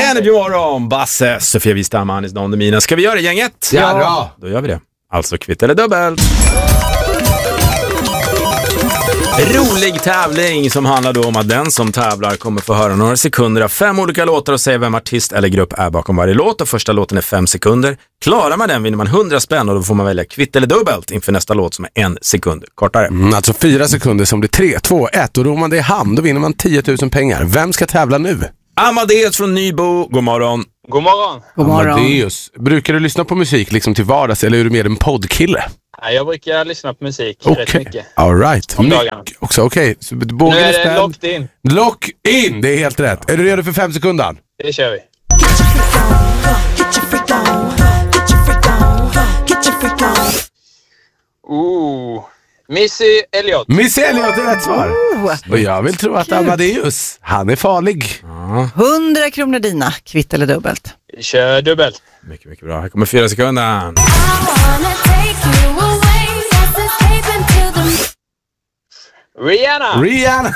Energy Morgon, Basse, Sofia Wistam, Anis Don Demina. Ska vi göra gänget? Ja. Då gör vi det. Alltså kvitt eller dubbelt. Rolig tävling som handlar då om att den som tävlar kommer få höra några sekunder av 5 olika låtar och säga vem artist eller grupp är bakom varje låt. Och första låten är 5 sekunder. Klarar man den vinner man 100 spänn och då får man välja kvitt eller dubbelt inför nästa låt som är 1 sekund kortare. Alltså 4 sekunder som blir 3, 2, 1 och då man det i hamn då vinner man 10 000 pengar. Vem ska tävla nu? Amadeus från Nybo, god morgon. God morgon. God morgon. Amadeus, brukar du lyssna på musik liksom till vardags eller är du mer en poddkille? Jag brukar lyssna på musik rätt mycket. All right. Om dagarna. Också okej. Så Nu bågen är det spänd. locked in. Lock in, det är helt rätt. Är du redo för 5 sekunder? Det kör vi. Missy Elliott. Missy Elliott är rätt svar. Och jag vill tro att Amadeus, han är farlig. 100 kronor dina, kvitt eller dubbelt. Vi kör dubbelt. Mycket bra. Här kommer 4 sekunder. Rihanna.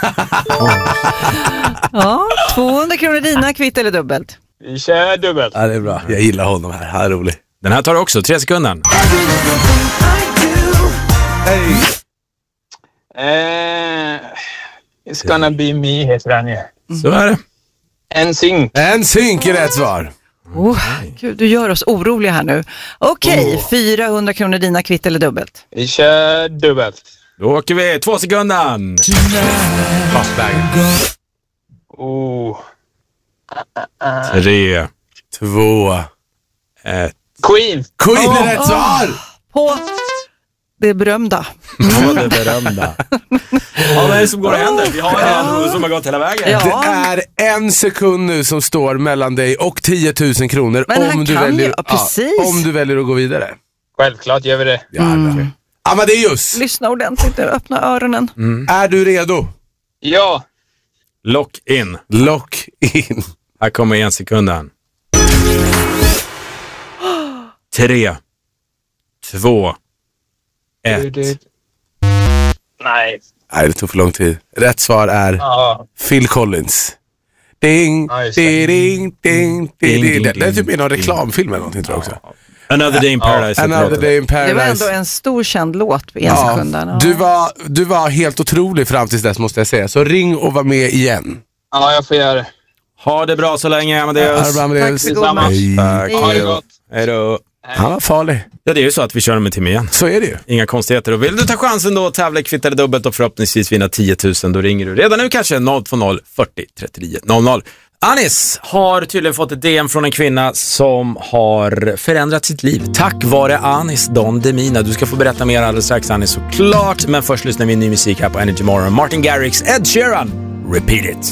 Ja, 200 kronor dina, kvitt eller dubbelt. Vi kör dubbelt. Ja, det är bra. Jag gillar honom här. Han är rolig. Den här tar du också, 3 sekunder. It's gonna be me heter den ju. Så är det. NSYNC. NSYNC är rätt svar. Gud, du gör oss oroliga här nu. Okej, 400 kronor dina, kvitt eller dubbelt. Vi kör dubbelt. Då åker vi 2 sekunder. Oh. 3, 2, 1. Queen. Queen är rätt svar. På det berömda. Ja, det berömda. Ja, vad är det som går och händer? Vi har en som har gått hela vägen. Ja. Det är 1 sekund nu som står mellan dig och 10 000 kronor. Men han om du kan väljer, ju, precis. om du väljer att gå vidare. Självklart gör vi det. Amadeus, Lyssna ordentligt och öppna öronen. är du redo? Ja. Lock in. Lock in. Här kommer 1 sekunden. 3, 2, 1. Nej. Nej, det tog för lång tid. Rätt svar är Phil Collins. Ding, ding, ding, ding, ding. Det är typ i någon reklamfilm eller någonting tror jag också. Another Day in Paradise. Another Day in Paradise. Det var ändå en stor känd låt på 1 sekund. Du var helt otrolig fram tills dess måste jag säga. Så ring och var med igen. Ja, jag får göra det. Ha det bra så länge, Amadeus. Tack så god match. Tack. Ha det gott. Hej då. Han var farlig. Ja, det är ju så att vi kör om en timme igen. Så är det ju. Inga konstigheter. Och vill du ta chansen då att tävla kvitt eller dubbelt och förhoppningsvis vinna 10 000, då ringer du redan nu kanske 020 40 39 00. Anis har tydligen fått ett DM från en kvinna som har förändrat sitt liv. Tack vare Anis Don Demina. Du ska få berätta mer alldeles strax, Anis, såklart. Men först lyssnar vi ny musik här på Energy Morgon. Martin Garrix, Ed Sheeran. Repeat it.